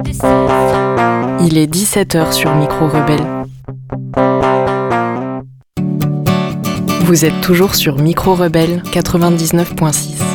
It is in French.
Il est 17h sur Micro Rebelle. Vous êtes toujours sur Micro Rebelle 99.6.